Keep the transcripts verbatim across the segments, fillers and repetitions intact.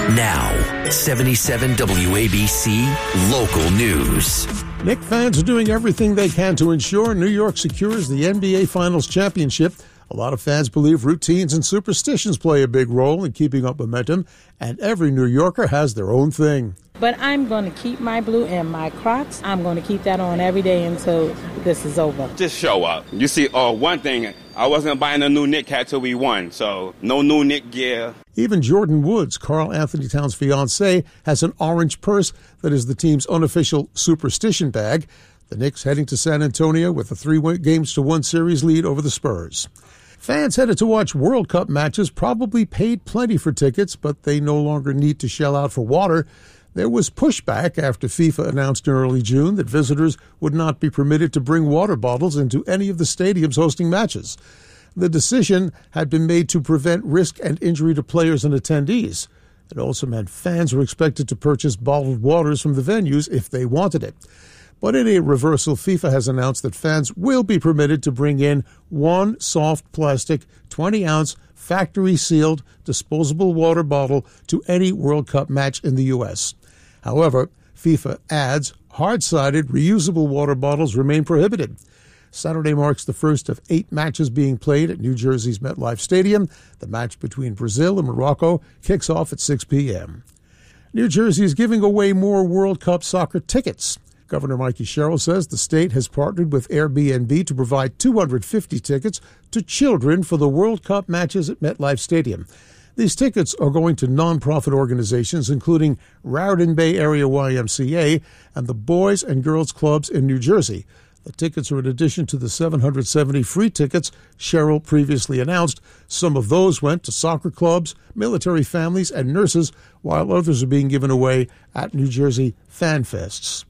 Now, seventy-seven W A B C Local News. Knicks fans are doing everything they can to ensure New York secures the N B A Finals championship. A lot of fans believe routines and superstitions play a big role in keeping up momentum, and every New Yorker has their own thing. But I'm going to keep my blue and my Crocs. I'm going to keep that on every day until this is over. Just show up. You see, uh, one thing, I wasn't buying a new Knicks hat till we won, so no new Knicks gear. Even Jordan Woods, Karl Anthony Towns' fiancé, has an orange purse that is the team's unofficial superstition bag. The Knicks heading to San Antonio with a three games to one series lead over the Spurs. Fans headed to watch World Cup matches probably paid plenty for tickets, but they no longer need to shell out for water. There was pushback after FIFA announced in early June that visitors would not be permitted to bring water bottles into any of the stadiums hosting matches. The decision had been made to prevent risk and injury to players and attendees. It also meant fans were expected to purchase bottled waters from the venues if they wanted it. But in a reversal, FIFA has announced that fans will be permitted to bring in one soft plastic twenty-ounce factory-sealed disposable water bottle to any World Cup match in the U S. However, FIFA adds hard-sided reusable water bottles remain prohibited. Saturday marks the first of eight matches being played at New Jersey's MetLife Stadium. The match between Brazil and Morocco kicks off at six p.m. New Jersey is giving away more World Cup soccer tickets. Governor Mikey Sherrill says the state has partnered with Airbnb to provide two hundred fifty tickets to children for the World Cup matches at MetLife Stadium. These tickets are going to nonprofit organizations, including Raritan Bay Area Y M C A and the Boys and Girls Clubs in New Jersey. The tickets are in addition to the seven hundred seventy free tickets Sherrill previously announced. Some of those went to soccer clubs, military families, and nurses, while others are being given away at New Jersey fan fests.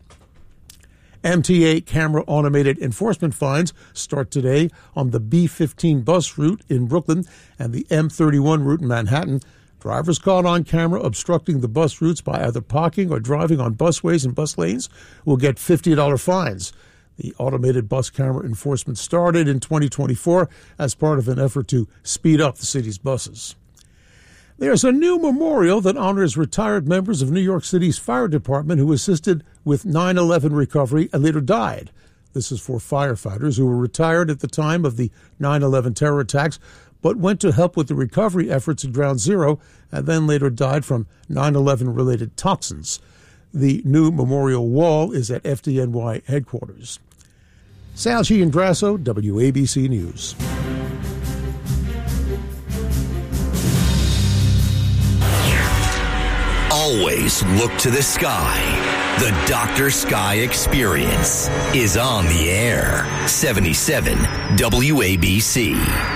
M T A camera automated enforcement fines start today on the B fifteen bus route in Brooklyn and the M thirty-one route in Manhattan. Drivers caught on camera obstructing the bus routes by either parking or driving on busways and bus lanes will get fifty dollars fines. The automated bus camera enforcement started in twenty twenty-four as part of an effort to speed up the city's buses. There's a new memorial that honors retired members of New York City's fire department who assisted with nine eleven recovery and later died. This is for firefighters who were retired at the time of the nine eleven terror attacks, but went to help with the recovery efforts at Ground Zero and then later died from nine eleven-related toxins. The new memorial wall is at F D N Y headquarters. Sal Giangrasso, W A B C News. Always look to the sky. The Doctor Sky Experience is on the air. seventy-seven W A B C.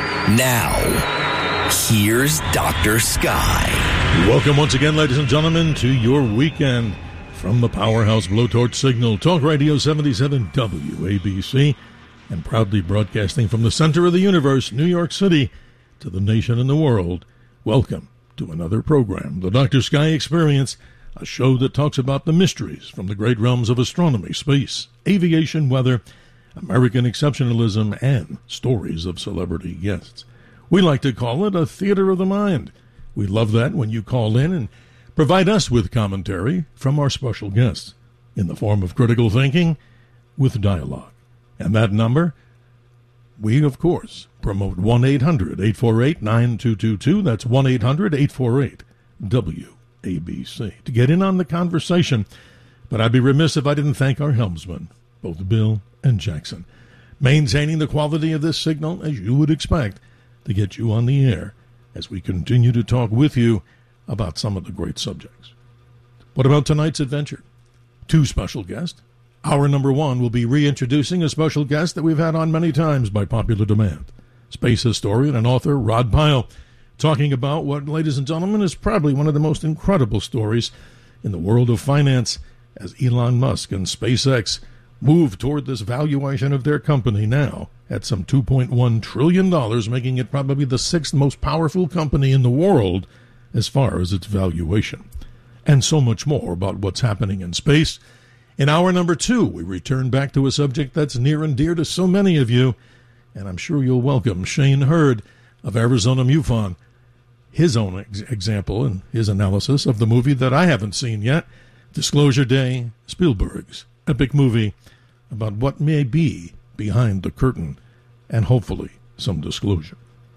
Now, here's Doctor Sky. Welcome once again, ladies and gentlemen, to your weekend from the Powerhouse Blowtorch Signal, Talk Radio seventy-seven W A B C, and proudly broadcasting from the center of the universe, New York City, to the nation and the world. Welcome to another program, the Doctor Sky Experience, a show that talks about the mysteries from the great realms of astronomy, space, aviation, weather, American exceptionalism, and stories of celebrity guests. We like to call it a theater of the mind. We love that when you call in and provide us with commentary from our special guests in the form of critical thinking with dialogue. And that number, we, of course, promote one eight hundred eight four eight nine two two two. That's one eight hundred eight four eight W A B C to get in on the conversation. But I'd be remiss if I didn't thank our helmsmen, both Bill and Jackson, maintaining the quality of this signal as you would expect to get you on the air as we continue to talk with you about some of the great subjects. What about tonight's adventure? Two special guests. Hour number one will be reintroducing a special guest that we've had on many times by popular demand. Space historian and author Rod Pyle, talking about what, ladies and gentlemen, is probably one of the most incredible stories in the world of finance as Elon Musk and SpaceX move toward this valuation of their company now at some two point one trillion dollars, making it probably the sixth most powerful company in the world as far as its valuation. And so much more about what's happening in space. In hour number two, we return back to a subject that's near and dear to so many of you, and I'm sure you'll welcome Shane Hurd of Arizona MUFON his own ex- example and his analysis of the movie that I haven't seen yet, Disclosure Day, Spielberg's epic movie about what may be behind the curtain and hopefully some disclosure.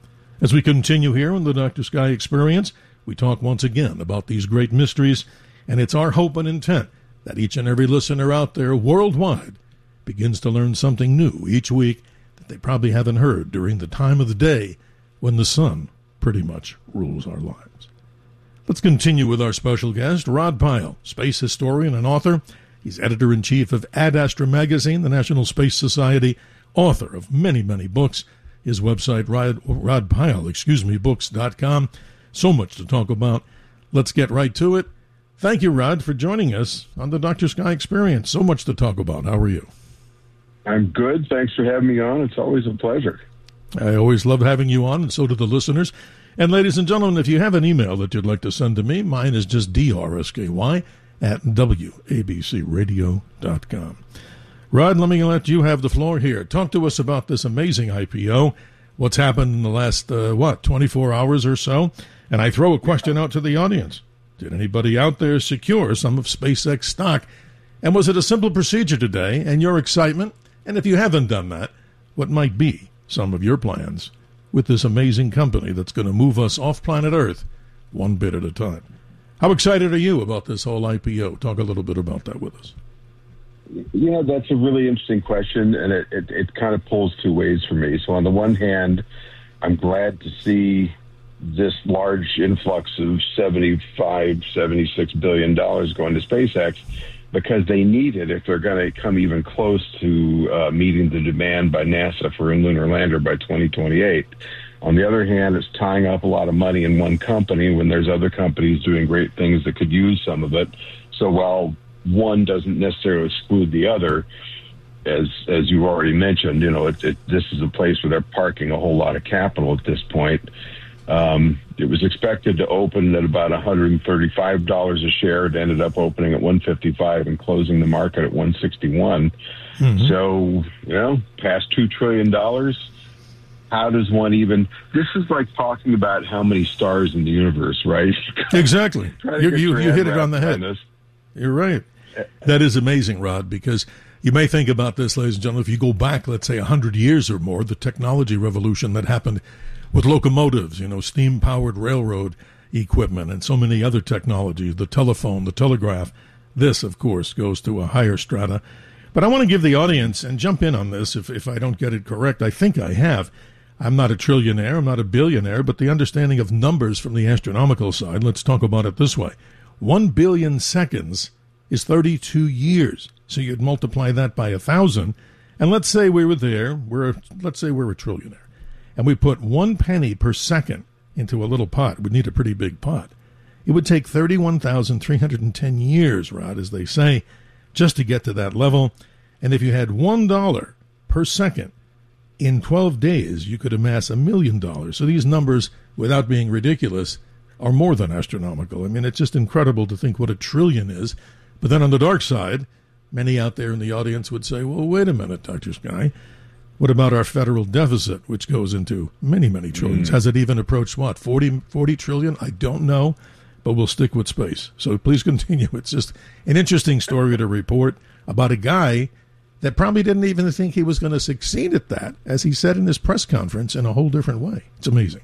As we continue here on the Doctor Sky Experience, we talk once again about these great mysteries, and it's our hope and intent that each and every listener out there worldwide begins to learn something new each week that they probably haven't heard during the time of the day when the sun pretty much rules our lives. Let's continue with our special guest, Rod Pyle, space historian and author. He's editor-in-chief of Ad Astra magazine, the National Space Society, author of many, many books. His website, Rod, Rod Pyle, excuse me, books dot com. So much to talk about. Let's get right to it. Thank you, Rod, for joining us on the Doctor Sky Experience. So much to talk about. How are you? I'm good. Thanks for having me on. It's always a pleasure. I always love having you on, and so do the listeners. And ladies and gentlemen, if you have an email that you'd like to send to me, mine is just D R S K Y at W A B C radio dot com. Rod, let me let you have the floor here. Talk to us about this amazing I P O, what's happened in the last, uh, what, twenty-four hours or so? And I throw a question out to the audience. Did anybody out there secure some of SpaceX stock? And was it a simple procedure today? And your excitement? And if you haven't done that, what might be some of your plans with this amazing company that's going to move us off planet Earth one bit at a time? How excited are you about this whole I P O? Talk a little bit about that with us. Yeah, that's a really interesting question, and it, it, it kind of pulls two ways for me. So on the one hand, I'm glad to see this large influx of seventy-five, seventy-six billion dollars going to SpaceX, because they need it if they're going to come even close to uh, meeting the demand by NASA for a lunar lander by twenty twenty-eight. On the other hand, it's tying up a lot of money in one company when there's other companies doing great things that could use some of it. So while one doesn't necessarily exclude the other, as as you already mentioned, you know, it, it, this is a place where they're parking a whole lot of capital at this point. Um, it was expected to open at about one hundred thirty-five dollars a share. It ended up opening at one hundred fifty-five dollars and closing the market at one hundred sixty-one dollars. Mm-hmm. So, you know, past two trillion dollars. How does one even... This is like talking about how many stars in the universe, right? Exactly. You, you, you hit it on the head. You're right. That is amazing, Rod, because you may think about this, ladies and gentlemen, if you go back, let's say, one hundred years or more, the technology revolution that happened with locomotives, you know, steam-powered railroad equipment and so many other technologies, the telephone, the telegraph. This, of course, goes to a higher strata. But I want to give the audience, and jump in on this if, if I don't get it correct. I think I have. I'm not a trillionaire, I'm not a billionaire, but the understanding of numbers from the astronomical side, let's talk about it this way. One billion seconds is thirty-two years. So you'd multiply that by a thousand, and let's say we were there, we're let's say we're a trillionaire, and we put one penny per second into a little pot. We'd need a pretty big pot. It would take thirty-one thousand three hundred ten years, Rod, as they say, just to get to that level. And if you had one dollar per second, in twelve days, you could amass a million dollars. So these numbers, without being ridiculous, are more than astronomical. I mean, it's just incredible to think what a trillion is. But then on the dark side, many out there in the audience would say, well, wait a minute, Doctor Sky. What about our federal deficit, which goes into many, many trillions? Mm. Has it even approached, what, forty, forty trillion? I don't know, but we'll stick with space. So please continue. It's just an interesting story to report about a guy that probably didn't even think he was going to succeed at that, as he said in his press conference, in a whole different way. It's amazing.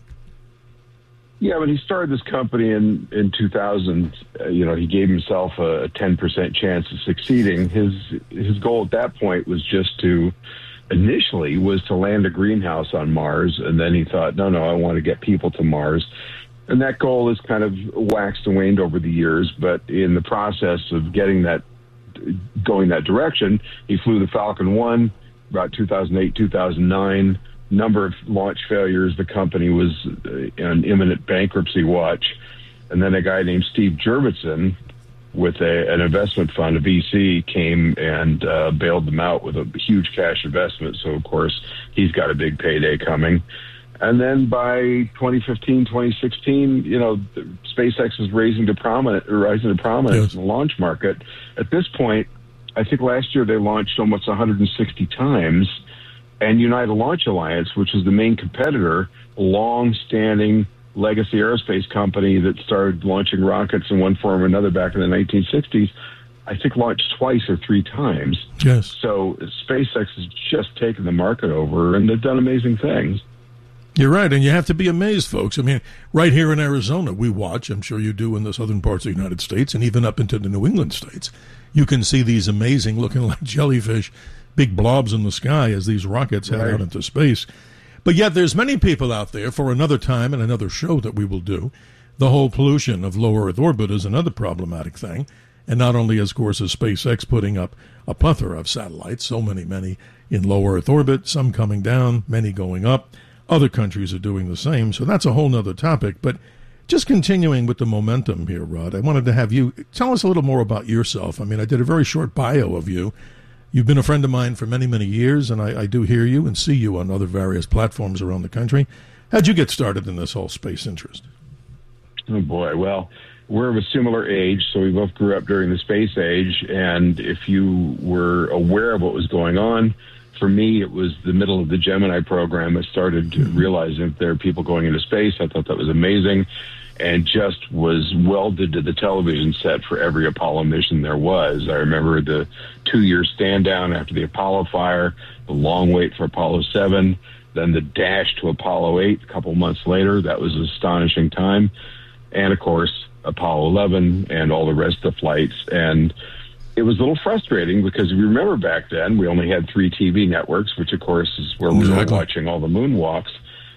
Yeah, when he started this company in, in two thousand, uh, you know, he gave himself a ten percent chance of succeeding. His his goal at that point was just to, initially, was to land a greenhouse on Mars, and then he thought, no, no, I want to get people to Mars. And that goal has kind of waxed and waned over the years, but in the process of getting that, going that direction, he flew the Falcon one about two thousand eight, two thousand nine. Number of launch failures. The company was on imminent bankruptcy watch. And then a guy named Steve Jurvetson with a, an investment fund, a V C, came and uh, bailed them out with a huge cash investment. So, of course, he's got a big payday coming. And then by twenty fifteen, twenty sixteen, you know, SpaceX is raising to prominent, rising to prominence yes. in the launch market. At this point, I think last year they launched almost one hundred sixty times. And United Launch Alliance, which is the main competitor, long-standing, legacy aerospace company that started launching rockets in one form or another back in the nineteen sixties, I think launched twice or three times. Yes. So SpaceX has just taken the market over, and they've done amazing things. You're right, and you have to be amazed, folks. I mean, right here in Arizona, we watch, I'm sure you do in the southern parts of the United States, and even up into the New England states, you can see these amazing, looking like jellyfish, big blobs in the sky as these rockets head Right. out into space. But yet there's many people out there, for another time and another show that we will do, the whole pollution of low Earth orbit is another problematic thing. And not only, of course, is SpaceX putting up a plethora of satellites, so many, many in low Earth orbit, some coming down, many going up. Other countries are doing the same, so that's a whole nother topic. But just continuing with the momentum here, Rod, I wanted to have you tell us a little more about yourself. I mean, I did a very short bio of you. You've been a friend of mine for many, many years, and I, I do hear you and see you on other various platforms around the country. How'd you get started in this whole space interest? Oh, boy. Well, we're of a similar age, so we both grew up during the space age. And if you were aware of what was going on, for me, it was the middle of the Gemini program. I started realizing that there are people going into space. I thought that was amazing, and just was welded to the television set for every Apollo mission there was. I remember the two-year stand down after the Apollo fire, the long wait for Apollo seven, then the dash to Apollo eight a couple months later. That was an astonishing time. And, of course, Apollo eleven and all the rest of the flights. And it was a little frustrating because if you remember back then, we only had three T V networks, which, of course, is where we Exactly. were watching all the moonwalks.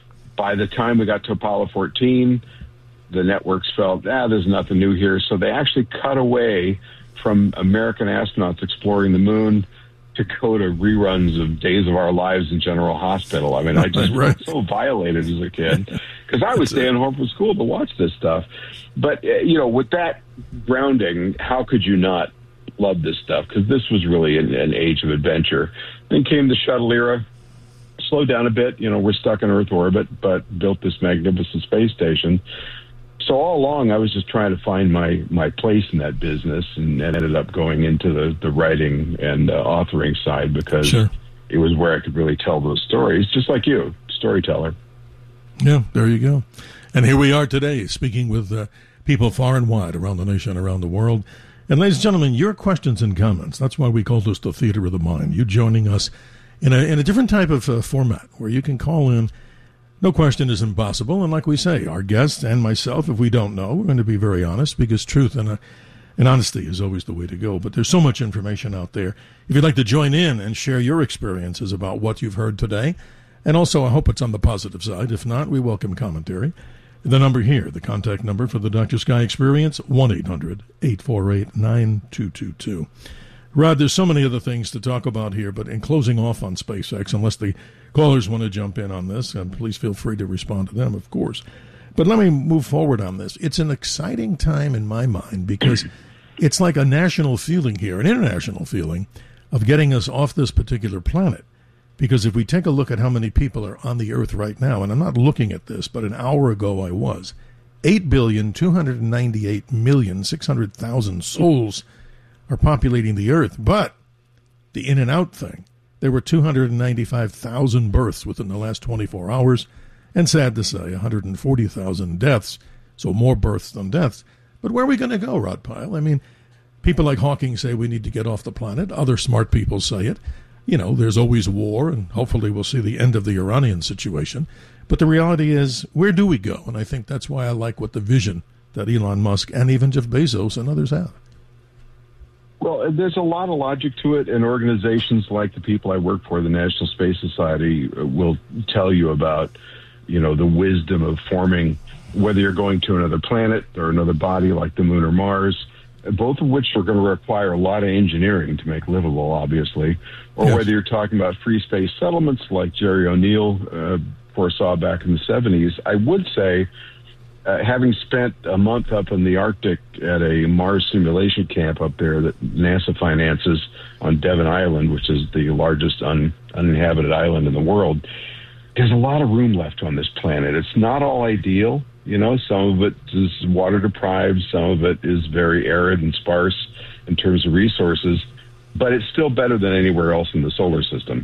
By the time we got to Apollo fourteen, the networks felt, ah, there's nothing new here. So they actually cut away from American astronauts exploring the moon to go to reruns of Days of Our Lives in General Hospital. I mean, I just Right. felt so violated as a kid because I was staying home from school to watch this stuff. But, uh, you know, with that grounding, how could you not love this stuff? Because this was really an, an age of adventure. Then came the shuttle era. Slowed down a bit. You know, we're stuck in Earth orbit, but built this magnificent space station. So all along, I was just trying to find my, my place in that business, and, and ended up going into the, the writing and uh, authoring side because Sure. it was where I could really tell those stories, just like you, storyteller. Yeah, there you go. And here we are today, speaking with uh, people far and wide around the nation, around the world. And ladies and gentlemen, your questions and comments, that's why we call this the Theater of the Mind. You joining us in a, in a different type of uh, format where you can call in. No question is impossible. And like we say, our guests and myself, if we don't know, we're going to be very honest because truth and, uh, and honesty is always the way to go. But there's so much information out there. If you'd like to join in and share your experiences about what you've heard today, and also I hope it's on the positive side. If not, we welcome commentary. The number here, the contact number for the Doctor Sky Experience, one eight hundred eight four eight nine two two two. Rod, there's so many other things to talk about here, but in closing off on SpaceX, unless the callers want to jump in on this, and please feel free to respond to them, of course. But let me move forward on this. It's an exciting time in my mind because it's like a national feeling here, an international feeling of getting us off this particular planet. Because if we take a look at how many people are on the Earth right now, and I'm not looking at this, but an hour ago I was, eight billion two hundred ninety-eight million six hundred thousand souls are populating the Earth. But the in and out thing, there were two hundred ninety-five thousand births within the last twenty-four hours, and sad to say, one hundred forty thousand deaths, so more births than deaths. But where are we going to go, Rod Pyle? I mean, people like Hawking say we need to get off the planet. Other smart people say it. You know, there's always war, and hopefully we'll see the end of the Iranian situation. But the reality is, where do we go? And I think that's why I like what the vision that Elon Musk and even Jeff Bezos and others have. Well, there's a lot of logic to it, and organizations like the people I work for, the National Space Society, will tell you about, you know, the wisdom of forming, whether you're going to another planet or another body like the moon or Mars, both of which are going to require a lot of engineering to make livable, obviously, or Yes. whether you're talking about free space settlements like Jerry O'Neill uh, foresaw back in the seventies. I would say, uh, having spent a month up in the Arctic at a Mars simulation camp up there that NASA finances on Devon Island, which is the largest un- uninhabited island in the world, there's a lot of room left on this planet. It's not all ideal. You know, some of it is water deprived, some of it is very arid and sparse in terms of resources, but it's still better than anywhere else in the solar system.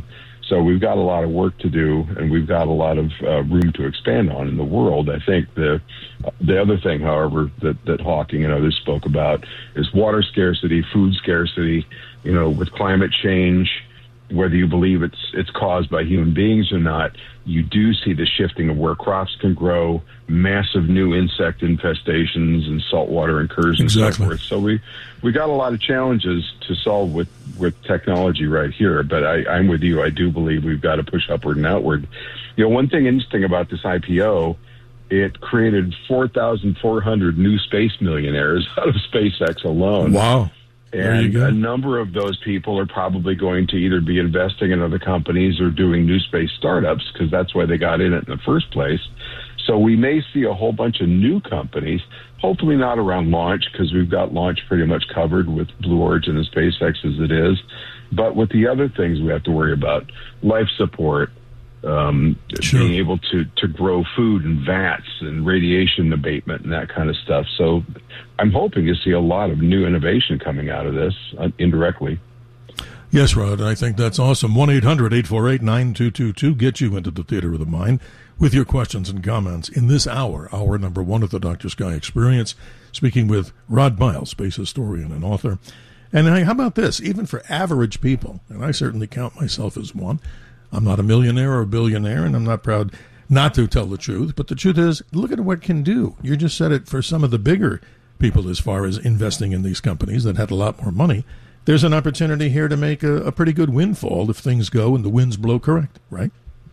So we've got a lot of work to do, and we've got a lot of uh, room to expand on in the world. I think the the other thing, however, that, that Hawking and others spoke about is water scarcity, food scarcity. You know, with climate change, whether you believe it's it's caused by human beings or not, you do see the shifting of where crops can grow, massive new insect infestations and saltwater incursions exactly. and so forth. So we we got a lot of challenges to solve with, with technology right here. But I, I'm with you. I do believe we've got to push upward and outward. You know, one thing interesting about this I P O, it created four thousand four hundred new space millionaires out of SpaceX alone. Wow. And a number of those people are probably going to either be investing in other companies or doing new space startups, because that's why they got in it in the first place. So we may see a whole bunch of new companies, hopefully not around launch, because we've got launch pretty much covered with Blue Origin and SpaceX as it is. But with the other things we have to worry about, life support, um, sure. being able to, to grow food and vats and radiation abatement and that kind of stuff. So I'm hoping to see a lot of new innovation coming out of this uh, indirectly. Yes, Rod, I think that's awesome. one eight hundred eight four eight nine two two two. Get you into the Theater of the Mind with your questions and comments in this hour, hour number one of the Doctor Sky Experience, speaking with Rod Biles, space historian and author. And how about this? Even for average people, and I certainly count myself as one, I'm not a millionaire or a billionaire, and I'm not proud not to tell the truth. But the truth is, look at what it can do. You just said it for some of the bigger people as far as investing in these companies that had a lot more money. There's an opportunity here to make a, a pretty good windfall if things go and the winds blow correct, right?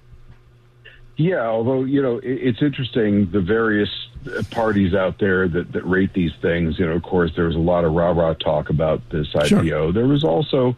Yeah, although, you know, it, it's interesting, the various parties out there that, that rate these things. You know, of course, there was a lot of rah-rah talk about this I P O. Sure. There was also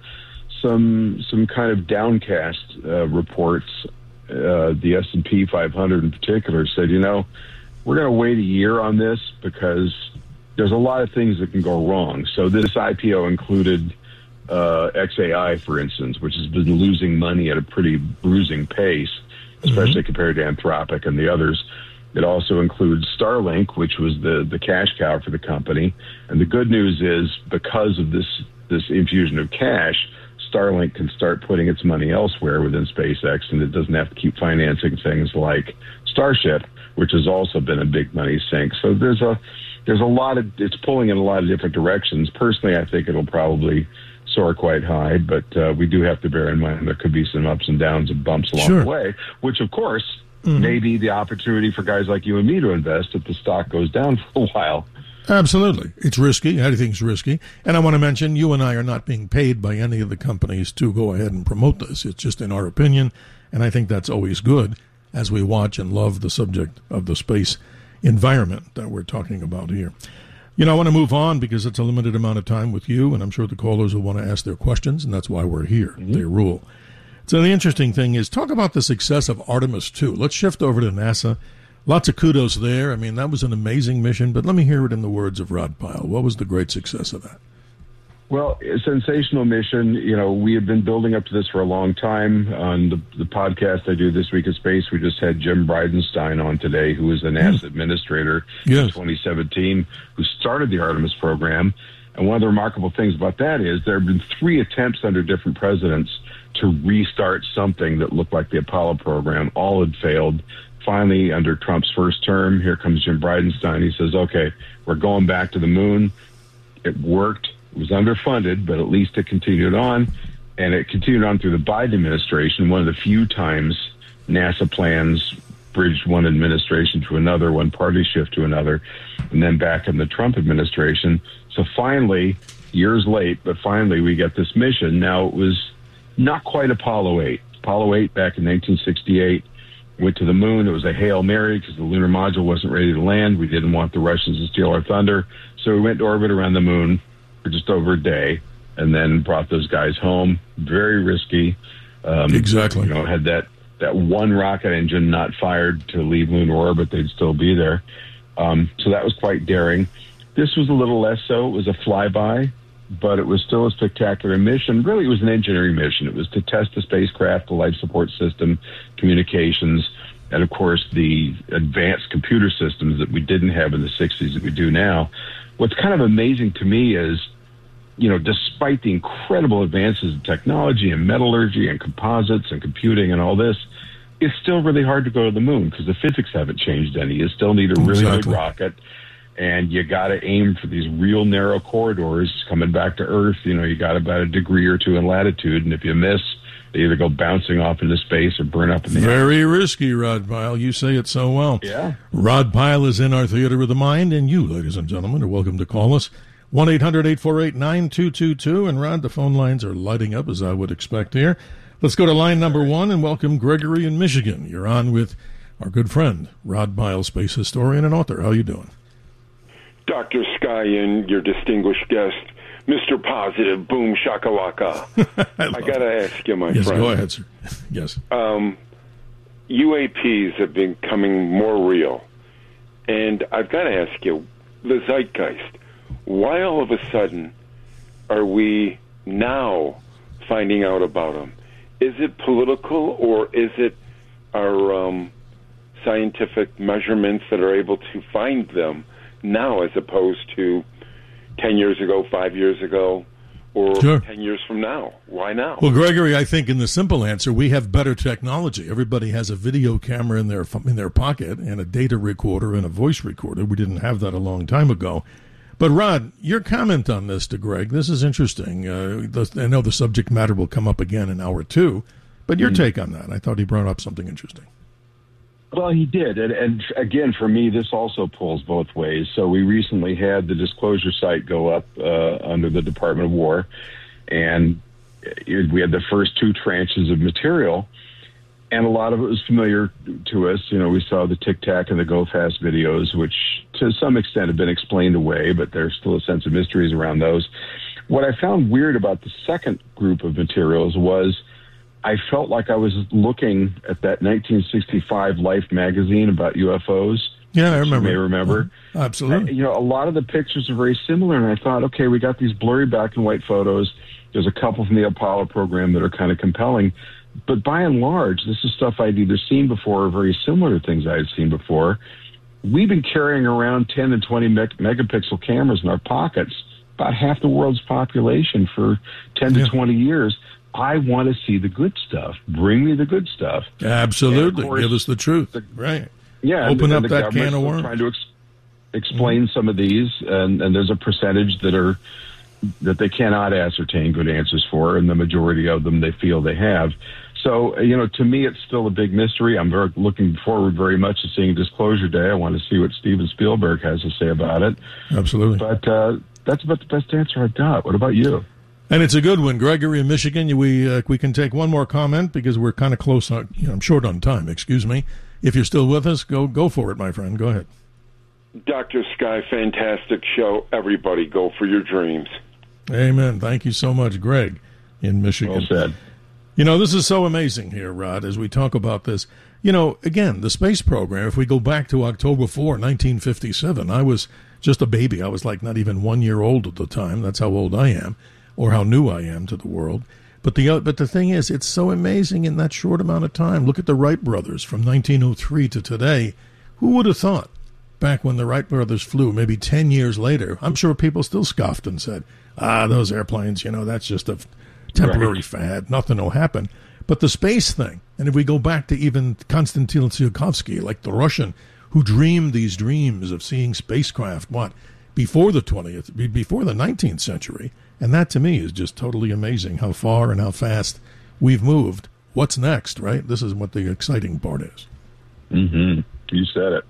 some some kind of downcast uh, reports. Uh, the S and P five hundred in particular said, you know, we're going to wait a year on this because there's a lot of things that can go wrong. So this I P O included uh, X A I, for instance, which has been losing money at a pretty bruising pace, especially mm-hmm. compared to Anthropic and the others. It also includes Starlink, which was the, the cash cow for the company. And the good news is, because of this this infusion of cash, Starlink can start putting its money elsewhere within SpaceX, and it doesn't have to keep financing things like Starship, which has also been a big money sink. So there's a there's a lot of, it's pulling in a lot of different directions. Personally, I think it'll probably soar quite high, but uh, we do have to bear in mind there could be some ups and downs and bumps along sure. the way, which of course mm-hmm. may be the opportunity for guys like you and me to invest if the stock goes down for a while. Absolutely. It's risky. Anything's risky. And I want to mention, you and I are not being paid by any of the companies to go ahead and promote this. It's just in our opinion, and I think that's always good as we watch and love the subject of the space environment that we're talking about here. You know, I want to move on because it's a limited amount of time with you, and I'm sure the callers will want to ask their questions, and that's why we're here. Mm-hmm. They rule. So the interesting thing is, talk about the success of Artemis two. Let's shift over to NASA. Lots of kudos there. I mean, that was an amazing mission, but let me hear it in the words of Rod Pyle. What was the great success of that? Well, a sensational mission. You know, we have been building up to this for a long time. On the, the podcast I do, This Week in Space, we just had Jim Bridenstine on today, who was the NASA mm. administrator yes. in twenty seventeen, who started the Artemis program. And one of the remarkable things about that is there have been three attempts under different presidents to restart something that looked like the Apollo program. All had failed. Finally, under Trump's first term, here comes Jim Bridenstine. He says, okay, we're going back to the moon. It worked. It was underfunded, but at least it continued on. And it continued on through the Biden administration, one of the few times NASA plans bridged one administration to another, one party shift to another, and then back in the Trump administration. So finally, years late, but finally we get this mission. Now, it was not quite Apollo eight. Apollo eight back in nineteen sixty-eight went to the moon. It was a Hail Mary because the lunar module wasn't ready to land. We didn't want the Russians to steal our thunder. So we went to orbit around the moon for just over a day and then brought those guys home. Very risky. Um, exactly. You know, had that, that one rocket engine not fired to leave lunar orbit, they'd still be there. Um, so that was quite daring. This was a little less so. It was a flyby, but it was still a spectacular mission. Really, it was an engineering mission. It was to test the spacecraft, the life support system, communications, and, of course, the advanced computer systems that we didn't have in the sixties that we do now. What's kind of amazing to me is you know, despite the incredible advances in technology and metallurgy and composites and computing and all this, it's still really hard to go to the moon because the physics haven't changed any. You still need a really Exactly. big rocket, and you got to aim for these real narrow corridors coming back to Earth. You know, you got about a degree or two in latitude, and if you miss, they either go bouncing off into space or burn up in the air. Very risky, Rod Pyle. You say it so well. Yeah. Rod Pyle is in our Theater of the Mind, and you, ladies and gentlemen, are welcome to call us. one eight hundred eight four eight nine two two two. And, Rod, the phone lines are lighting up, as I would expect here. Let's go to line number one and welcome Gregory in Michigan. You're on with our good friend, Rod Pyle, space historian and author. How you doing? Doctor Sky and your distinguished guest, Mister Positive, boom shakalaka. I, I got to ask you, my yes, friend. Go ahead, sir. Yes. Um, U A Ps have been becoming more real. And I've got to ask you, the zeitgeist, why all of a sudden are we now finding out about them? Is it political, or is it our um, scientific measurements that are able to find them now as opposed to ten years ago, five years ago, or Sure. ten years from now? Why now? Well, Gregory, I think in the simple answer, we have better technology. Everybody has a video camera in their in their pocket and a data recorder and a voice recorder. We didn't have that a long time ago. But, Rod, your comment on this to Greg, this is interesting. Uh, the, I know the subject matter will come up again in hour two, but your mm. take on that. I thought he brought up something interesting. Well, he did. And, and again, for me, this also pulls both ways. So we recently had the disclosure site go up uh, under the Department of War, and we had the first two tranches of material, and a lot of it was familiar to us. You know, we saw the Tic Tac and the Go Fast videos, which to some extent have been explained away, but there's still a sense of mysteries around those. What I found weird about the second group of materials was I felt like I was looking at that nineteen sixty-five Life magazine about U F Os. Yeah, I remember. You may remember. Oh, absolutely. I, you know, a lot of the pictures are very similar, and I thought, okay, we got these blurry black and white photos. There's a couple from the Apollo program that are kind of compelling. But by and large, this is stuff I'd either seen before or very similar to things I had seen before. We've been carrying around ten and twenty meg- megapixel cameras in our pockets, about half the world's population, for ten yeah. to twenty years. I want to see the good stuff. Bring me the good stuff. Absolutely. Course, Give us the truth. The, right. Yeah. Open and, up and that can of worms. Trying to ex- explain mm-hmm. some of these, and, and there's a percentage that are that they cannot ascertain good answers for, and the majority of them they feel they have. So, you know, to me, it's still a big mystery. I'm very looking forward very much to seeing Disclosure Day. I want to see what Steven Spielberg has to say about it. Absolutely. But uh, that's about the best answer I've got. What about you? And it's a good one, Gregory in Michigan. We uh, we can take one more comment because we're kind of close. On, you know, I'm short on time. Excuse me. If you're still with us, go go for it, my friend. Go ahead. Doctor Sky, fantastic show. Everybody, go for your dreams. Amen. Thank you so much, Greg in Michigan. Well said. You know, this is so amazing here, Rod, as we talk about this. You know, again, the space program, if we go back to October fourth, nineteen fifty-seven, I was just a baby. I was like not even one year old at the time. That's how old I am, or how new I am to the world. But the but the thing is, it's so amazing in that short amount of time. Look at the Wright brothers from nineteen oh three to today. Who would have thought back when the Wright brothers flew, maybe ten years later, I'm sure people still scoffed and said, ah, those airplanes, you know, that's just a temporary right. fad. Nothing will happen. But the space thing, and if we go back to even Konstantin Tsiolkovsky, like the Russian, who dreamed these dreams of seeing spacecraft, what, before the twentieth, before the nineteenth century. And that, to me, is just totally amazing how far and how fast we've moved. What's next, right? This is what the exciting part is. Mm-hmm. You said it.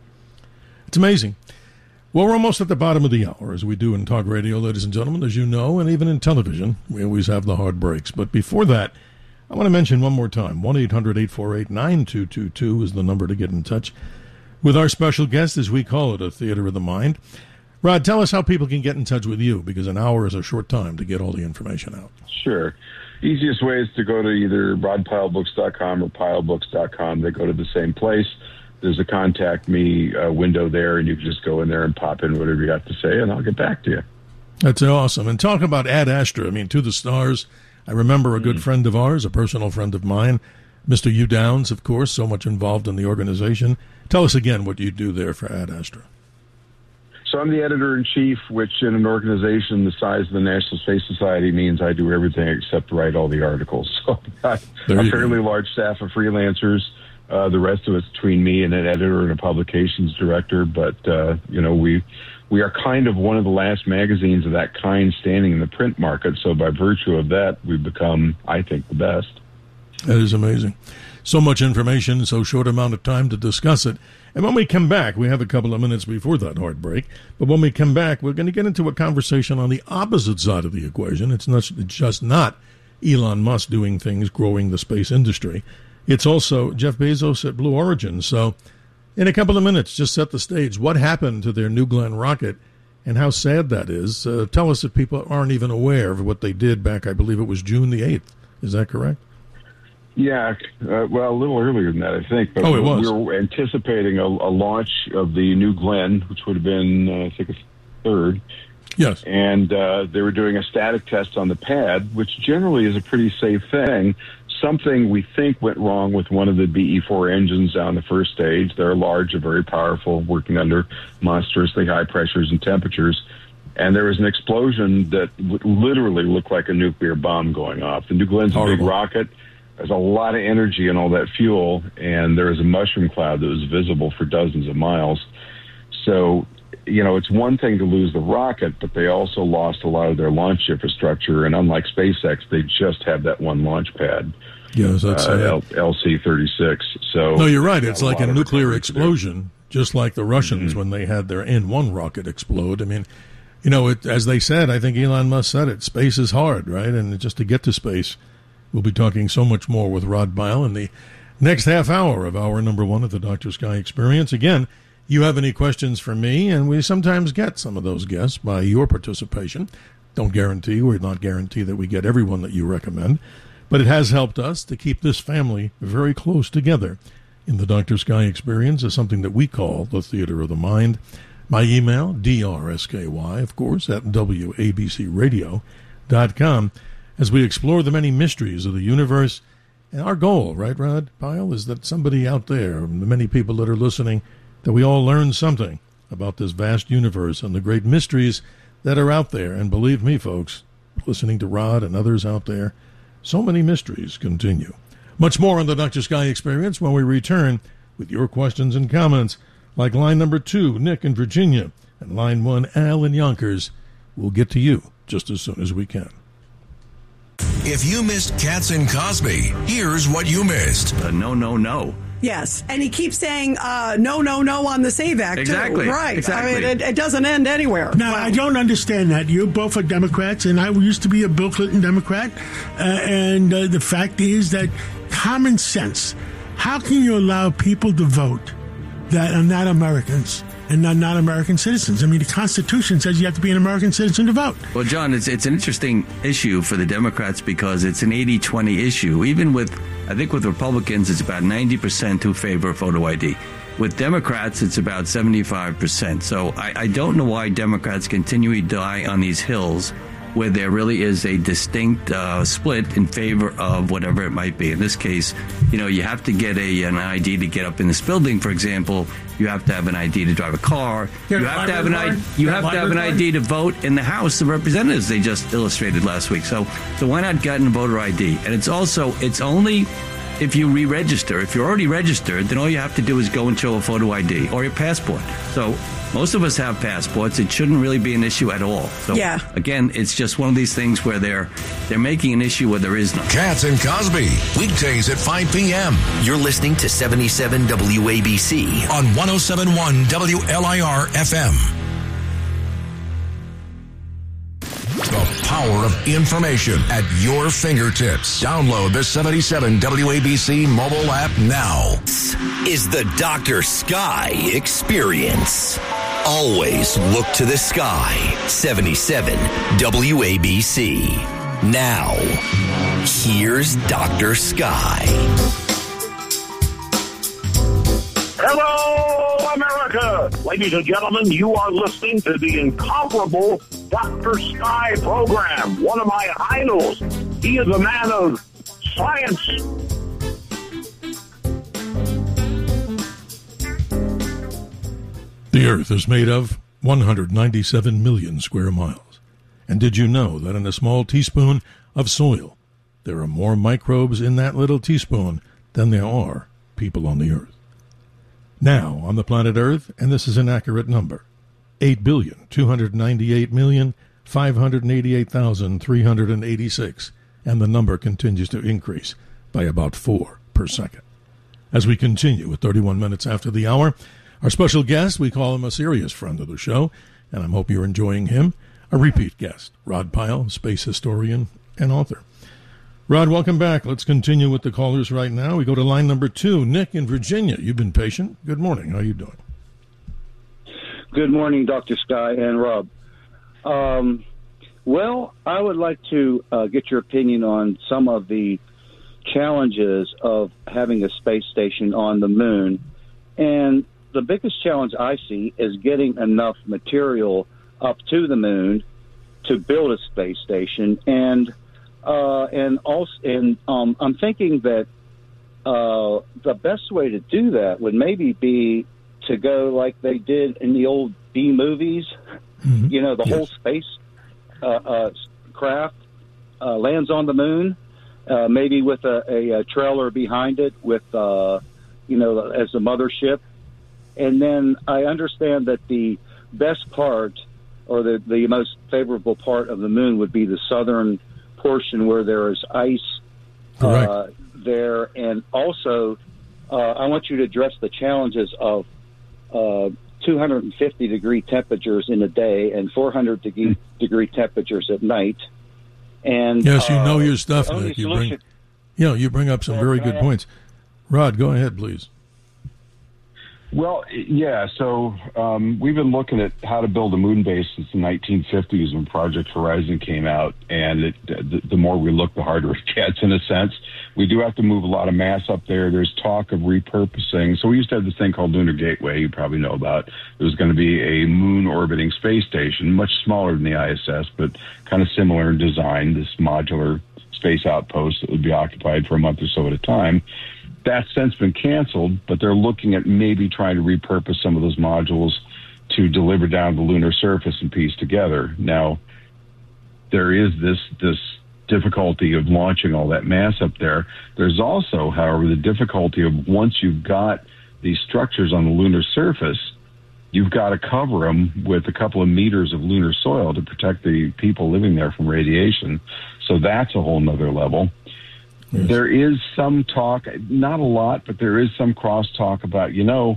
It's amazing. Well, we're almost at the bottom of the hour, as we do in talk radio, ladies and gentlemen. As you know, and even in television, we always have the hard breaks. But before that, I want to mention one more time, one eight hundred eight four eight nine two two two is the number to get in touch with our special guest, as we call it, a Theater of the Mind. Rod, tell us how people can get in touch with you, because an hour is a short time to get all the information out. Sure. Easiest way is to go to either rod pyle books dot com or pyle books dot com. They go to the same place. There's a contact me uh, window there, and you can just go in there and pop in whatever you got to say, and I'll get back to you. That's awesome. And talk about Ad Astra. I mean, to the stars. I remember a good mm. friend of ours, a personal friend of mine, Mister Hugh Downs, of course, so much involved in the organization. Tell us again what you do there for Ad Astra. So I'm the editor-in-chief, which in an organization the size of the National Space Society means I do everything except write all the articles. So I've got a fairly go. large staff of freelancers. Uh, the rest of it's between me and an editor and a publications director. But, uh, you know, we we are kind of one of the last magazines of that kind standing in the print market. So by virtue of that, we've become, I think, the best. That is amazing. So much information, so short amount of time to discuss it. And when we come back, we have a couple of minutes before that hard break, but when we come back, we're going to get into a conversation on the opposite side of the equation. It's not it's just not Elon Musk doing things, growing the space industry. It's also Jeff Bezos at Blue Origin. So in a couple of minutes, just set the stage. What happened to their New Glenn rocket and how sad that is? Uh, tell us if people aren't even aware of what they did back, I believe it was June the eighth. Is that correct? Yeah, uh, well, a little earlier than that, I think. But oh, it was. We were anticipating a, a launch of the New Glenn, which would have been, uh, I think, a third. Yes. And uh, they were doing a static test on the pad, which generally is a pretty safe thing. Something we think went wrong with one of the B E four engines on the first stage. They're large and very powerful, working under monstrously high pressures and temperatures. And there was an explosion that w- literally looked like a nuclear bomb going off. The New Glenn's a big rocket. There's a lot of energy in all that fuel, and there was a mushroom cloud that was visible for dozens of miles. So, you know, it's one thing to lose the rocket, but they also lost a lot of their launch infrastructure. And unlike SpaceX, they just have that one launch pad. Yes, that's uh, L C thirty-six. So no, you're right. It's like a nuclear explosion, just like the Russians mm-hmm. when they had their N one rocket explode. I mean, you know, it, as they said, I think Elon Musk said it, space is hard, right? And just to get to space. We'll be talking so much more with Rod Bile in the next half hour of hour number one of the Doctor Sky Experience. Again, you have any questions for me, and we sometimes get some of those guests by your participation. Don't guarantee, we're not guarantee that we get everyone that you recommend, but it has helped us to keep this family very close together. In the Doctor Sky Experience is something that we call the Theater of the Mind. My email, D R S K Y, of course, at W A B C radio dot com. As we explore the many mysteries of the universe. And our goal, right, Rod Bile, is that somebody out there, the many people that are listening, that we all learn something about this vast universe and the great mysteries that are out there. And believe me, folks, listening to Rod and others out there, so many mysteries continue. Much more on the Doctor Sky Experience when we return with your questions and comments, like line number two, Nick in Virginia, and line one, Al in Yonkers. We'll get to you just as soon as we can. If you missed Katz and Cosby, here's what you missed. Uh, no, no, no. Yes, and he keeps saying uh, no, no, no on the SAVE Act, exactly. too. Right. Exactly. I mean, it, it doesn't end anywhere. Now, well, I don't understand that. You both are Democrats, and I used to be a Bill Clinton Democrat. Uh, and uh, the fact is that common sense, how can you allow people to vote that are not Americans and not, not American citizens? I mean, the Constitution says you have to be an American citizen to vote. Well, John, it's it's an interesting issue for the Democrats because it's an eighty twenty issue. Even with, I think with Republicans, it's about ninety percent who favor photo I D. With Democrats, it's about seventy-five percent. So I, I don't know why Democrats continually die on these hills where there really is a distinct uh, split in favor of whatever it might be. In this case, you know, you have to get a an I D to get up in this building, for example. You have to have an I D to drive a car. You have to have an I D. You have to have an I D to vote in the House of Representatives. They just illustrated last week. So, so why not get a voter I D? And it's also it's only if you re-register. If you're already registered, then all you have to do is go and show a photo I D or your passport. So most of us have passports. It shouldn't really be an issue at all. So yeah. Again, it's just one of these things where they're they're making an issue where there is none. Katz and Cosby, weekdays at five p.m. You're listening to seventy-seven W A B C on one oh seven point one W L I R F M. The power of information at your fingertips. Download the seventy-seven W A B C mobile app now. This is the Doctor Sky Experience. Always look to the sky. seventy-seven W A B C. Now, here's Doctor Sky. Hello, America! Ladies and gentlemen, you are listening to the incomparable Doctor Sky program, one of my idols. He is a man of science. The Earth is made of one hundred ninety-seven million square miles. And did you know that in a small teaspoon of soil, there are more microbes in that little teaspoon than there are people on the earth? Now, on the planet Earth, and this is an accurate number, eight billion, two hundred ninety-eight million, five hundred eighty-eight thousand, three hundred eighty-six, and the number continues to increase by about four per second. As we continue with thirty-one minutes after the hour, our special guest, we call him a serious friend of the show, and I hope you're enjoying him, a repeat guest, Rod Pyle, space historian and author. Rod, welcome back. Let's continue with the callers right now. We go to line number two. Nick in Virginia. You've been patient. Good morning. How are you doing? Good morning, Doctor Sky and Rob. Um, well, I would like to uh, get your opinion on some of the challenges of having a space station on the moon. And the biggest challenge I see is getting enough material up to the moon to build a space station. And uh, and also, and um, I'm thinking that uh, the best way to do that would maybe be to go like they did in the old B movies. Mm-hmm. You know, the yes. whole space uh, uh, craft uh, lands on the moon, uh, maybe with a, a, a trailer behind it, with uh, you know, as a mothership. And then I understand that the best part, or the, the most favorable part of the moon, would be the southern portion where there is ice uh, there. And also, uh, I want you to address the challenges of uh, two hundred fifty degree temperatures in a day and four hundred degree, degree temperatures at night. And yes, you know uh, your stuff, Nick. You bring, you know, you bring up some very good points. Rod, go ahead, please. Well, yeah, so um, we've been looking at how to build a moon base since the nineteen fifties when Project Horizon came out, and it, the, the more we look, the harder it gets, in a sense. We do have to move a lot of mass up there. There's talk of repurposing. So we used to have this thing called Lunar Gateway, you probably know about. It was going to be a moon-orbiting space station, much smaller than the I S S, but kind of similar in design, this modular space outpost that would be occupied for a month or so at a time. That's since been canceled, but they're looking at maybe trying to repurpose some of those modules to deliver down to the lunar surface and piece together. Now, there is this this difficulty of launching all that mass up there. There's also, however, the difficulty of once you've got these structures on the lunar surface, you've got to cover them with a couple of meters of lunar soil to protect the people living there from radiation. So that's a whole nother level. Yes. There is some talk, not a lot, but there is some crosstalk about, you know,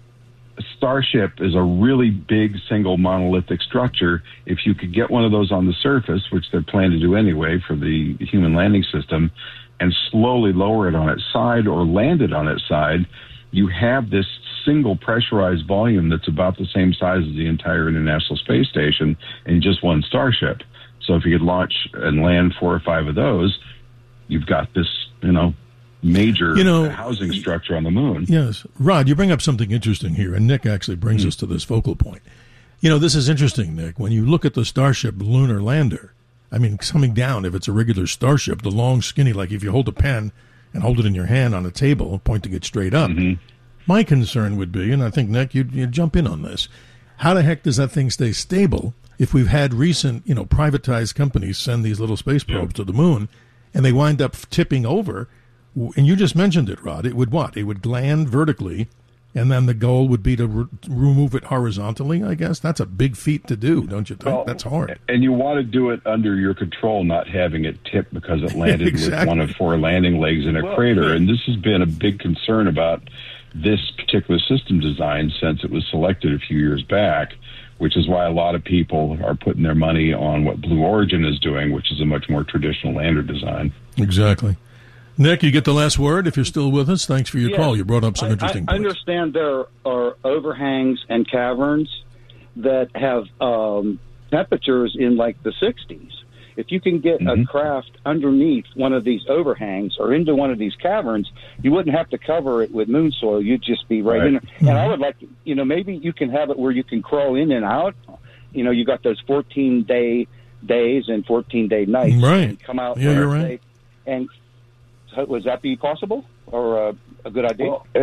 Starship is a really big single monolithic structure. If you could get one of those on the surface, which they're planning to do anyway for the human landing system, and slowly lower it on its side or land it on its side, you have this single pressurized volume that's about the same size as the entire International Space Station in just one Starship. So if you could launch and land four or five of those, you've got this, you know, major you know, housing structure on the moon. Yes. Rod, you bring up something interesting here, and Nick actually brings mm-hmm. us to this focal point. You know, this is interesting, Nick. When you look at the Starship lunar lander, I mean, coming down, if it's a regular Starship, the long, skinny, like if you hold a pen and hold it in your hand on a table, pointing it straight up, mm-hmm. my concern would be, and I think, Nick, you'd, you'd jump in on this, how the heck does that thing stay stable if we've had recent, you know, privatized companies send these little space probes yeah. to the moon, and they wind up tipping over, and you just mentioned it, Rod, it would what? It would land vertically, and then the goal would be to re- remove it horizontally, I guess? That's a big feat to do, don't you think? Well, that's hard. And you want to do it under your control, not having it tip because it landed exactly. with one of four landing legs in a well, crater. And this has been a big concern about this particular system design since it was selected a few years back, which is why a lot of people are putting their money on what Blue Origin is doing, which is a much more traditional lander design. Exactly. Nick, you get the last word if you're still with us. Thanks for your yeah, call. You brought up some I, interesting I points. I understand there are overhangs and caverns that have um, temperatures in like the sixties. If you can get mm-hmm. a craft underneath one of these overhangs or into one of these caverns, you wouldn't have to cover it with moon soil. You'd just be right, right. in there. Mm-hmm. And I would like, you know, maybe you can have it where you can crawl in and out. You know, you got those fourteen-day days and fourteen-day nights. Right. And come out yeah, you're right. And would that be possible or uh, a good idea? Well, uh,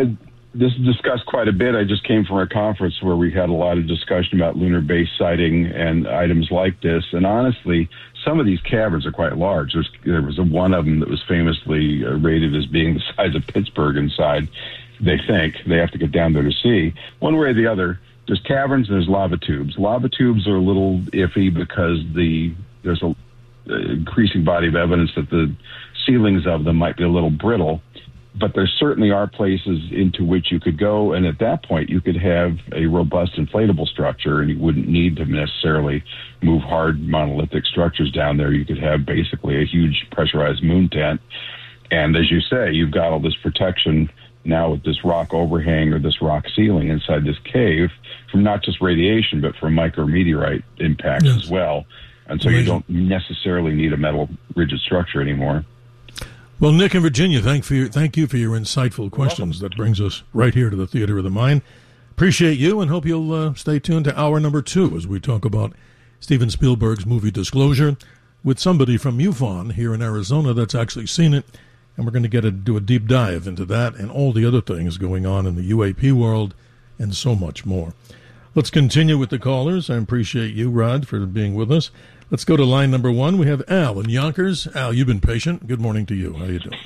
this is discussed quite a bit. I just came from a conference where we had a lot of discussion about lunar base sighting and items like this. And honestly, some of these caverns are quite large. There's, there was a, one of them that was famously uh, rated as being the size of Pittsburgh inside. They think they have to get down there to see. One way or the other, there's caverns and there's lava tubes. Lava tubes are a little iffy because the there's a uh, increasing body of evidence that the ceilings of them might be a little brittle. But there certainly are places into which you could go, and at that point you could have a robust inflatable structure, and you wouldn't need to necessarily move hard monolithic structures down there. You could have basically a huge pressurized moon tent. And as you say, you've got all this protection now with this rock overhang or this rock ceiling inside this cave from not just radiation, but from micrometeorite impacts yes. as well. And so Amazing. You don't necessarily need a metal rigid structure anymore. Well, Nick in Virginia, thank, for your, thank you for your insightful questions. That brings us right here to the Theater of the Mind. Appreciate you and hope you'll uh, stay tuned to hour number two as we talk about Steven Spielberg's movie Disclosure with somebody from MUFON here in Arizona that's actually seen it. And we're going to get a, do a deep dive into that and all the other things going on in the U A P world and so much more. Let's continue with the callers. I appreciate you, Rod, for being with us. Let's go to line number one. We have Al in Yonkers. Al, you've been patient. Good morning to you. How you doing?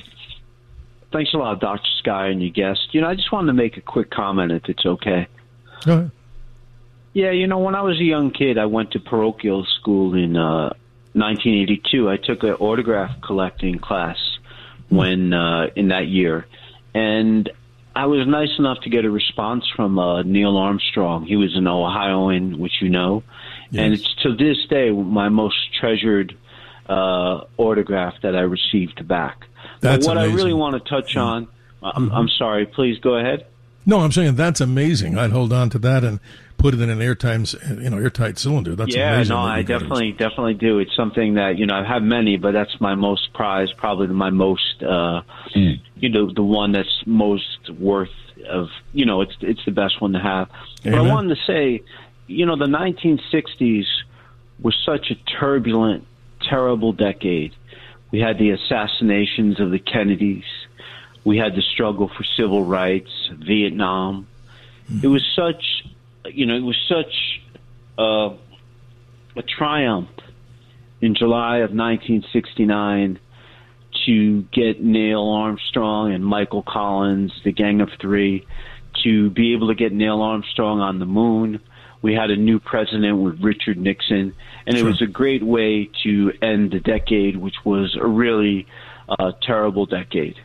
Thanks a lot, Doctor Sky and your guest. You know, I just wanted to make a quick comment, if it's okay. Go ahead. Yeah, you know, when I was a young kid, I went to parochial school in uh, nineteen eighty-two. I took an autograph collecting class when uh, in that year, and I was nice enough to get a response from uh, Neil Armstrong. He was an Ohioan, which you know. Yes. And it's to this day my most treasured uh, autograph that I received back. That's but what amazing. I really want to touch on, I'm, I'm sorry, please go ahead. No, I'm saying that's amazing. I'd hold on to that and put it in an airtight, you know, airtight cylinder. That's yeah, amazing. no, I definitely, definitely do. It's something that, you know, I have many, but that's my most prized, probably my most, uh, mm. you know, the one that's most worth of, you know, it's it's the best one to have. Amen. But I wanted to say, you know, the nineteen sixties was such a turbulent, terrible decade. We had the assassinations of the Kennedys. We had the struggle for civil rights, Vietnam. Mm. It was such, you know, it was such uh, a triumph in July of nineteen sixty-nine to get Neil Armstrong and Michael Collins, the Gang of Three, to be able to get Neil Armstrong on the moon. We had a new president with Richard Nixon, and sure. it was a great way to end the decade, which was a really uh, terrible decade.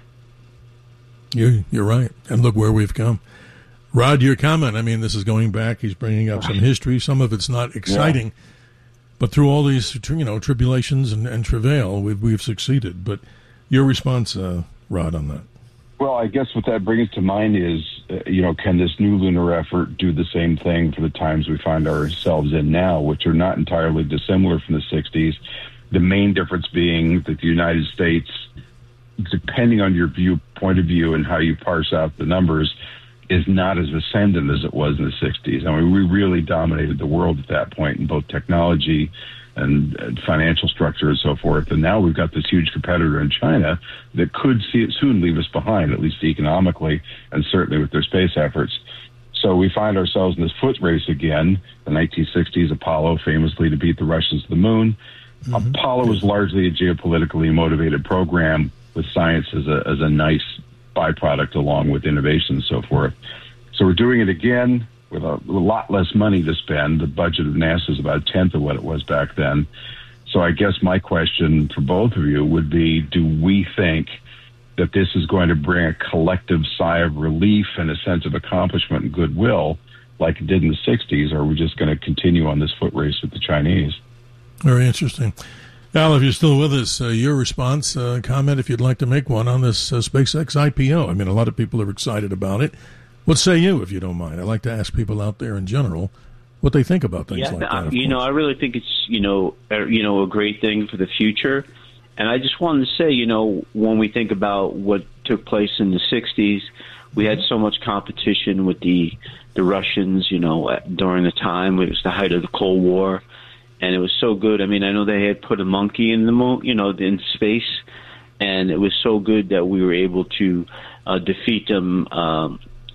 You're, you're right. And look where we've come. Rod, your comment, I mean, this is going back. He's bringing up some history. Some of it's not exciting. Yeah. But through all these, you know, tribulations and, and travail, we've, we've succeeded. But your response, uh, Rod, on that? Well, I guess what that brings to mind is, uh, you know, can this new lunar effort do the same thing for the times we find ourselves in now, which are not entirely dissimilar from the sixties? The main difference being that the United States, depending on your view, point of view and how you parse out the numbers, is not as ascendant as it was in the sixties. I mean, we really dominated the world at that point in both technology and, and financial structure and so forth. And now we've got this huge competitor in China that could see it soon leave us behind, at least economically and certainly with their space efforts. So we find ourselves in this foot race again. The nineteen sixties, Apollo famously to beat the Russians to the moon. Mm-hmm. Apollo was largely a geopolitically motivated program with science as a, as a nice byproduct along with innovation and so forth. So we're doing it again with a, a lot less money to spend. The budget of NASA is about a tenth of what it was back then. So I guess my question for both of you would be, do we think that this is going to bring a collective sigh of relief and a sense of accomplishment and goodwill like it did in the sixties, or are we just going to continue on this foot race with the Chinese? Very interesting. Al, if you're still with us, uh, your response, uh, comment if you'd like to make one on this uh, SpaceX I P O. I mean, a lot of people are excited about it. What say you, if you don't mind? I like to ask people out there in general what they think about things yeah, like that. You course. know, I really think it's, you know, a, you know, a great thing for the future. And I just wanted to say, you know, when we think about what took place in the sixties, we had so much competition with the, the Russians, you know, during the time. It was the height of the Cold War. And it was so good. I mean, I know they had put a monkey in the moon, you know, in space, and it was so good that we were able to uh, defeat them, um,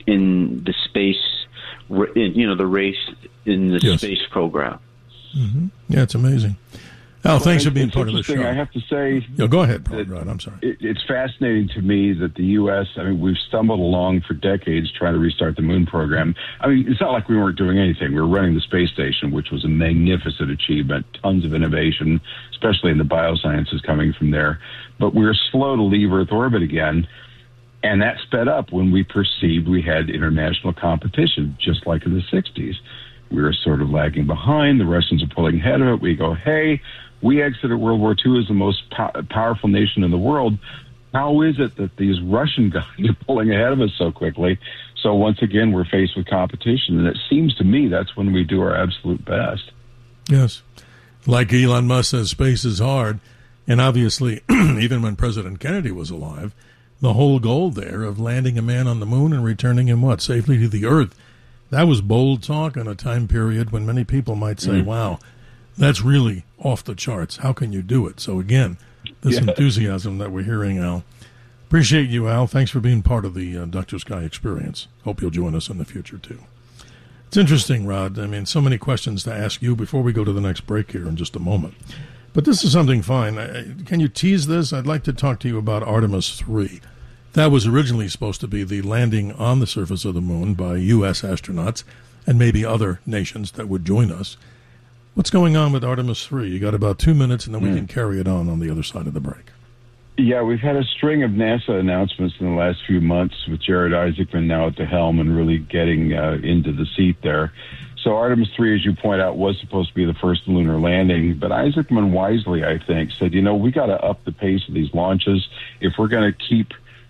in the space, you know, the race in the yes. space program. Mm-hmm. Yeah, it's amazing. Al, well, thanks for being part of the show. I have to say, yeah, go ahead, Rod. I'm sorry. It, it's fascinating to me that the U S. I mean, we've stumbled along for decades trying to restart the moon program. I mean, it's not like we weren't doing anything. We were running the space station, which was a magnificent achievement. Tons of innovation, especially in the biosciences coming from there. But we were slow to leave Earth orbit again. And that sped up when we perceived we had international competition, just like in the sixties. We were sort of lagging behind. The Russians are pulling ahead of it. We go, hey, we exited World War Two as the most po- powerful nation in the world. How is it that these Russian guys are pulling ahead of us so quickly? So once again, we're faced with competition. And it seems to me that's when we do our absolute best. Yes. Like Elon Musk says, space is hard. And obviously, even when President Kennedy was alive, the whole goal there of landing a man on the moon and returning him, what, safely to the Earth, that was bold talk in a time period when many people might say, mm. wow, that's really off the charts. How can you do it? So again, this yeah. enthusiasm that we're hearing, Al. Appreciate you, Al. Thanks for being part of the uh, Doctor Sky experience. Hope you'll join us in the future, too. It's interesting, Rod. I mean, so many questions to ask you before we go to the next break here in just a moment. But this is something fine. I, can you tease this? I'd like to talk to you about Artemis three. That was originally supposed to be the landing on the surface of the moon by U S astronauts and maybe other nations that would join us. What's going on with Artemis three? You got about two minutes, and then we mm. can carry it on on the other side of the break. Yeah, we've had a string of NASA announcements in the last few months with Jared Isaacman now at the helm and really getting uh, into the seat there. So Artemis three, as you point out, was supposed to be the first lunar landing, but Isaacman wisely, I think, said, you know, we got to up the pace of these launches if we're going to keep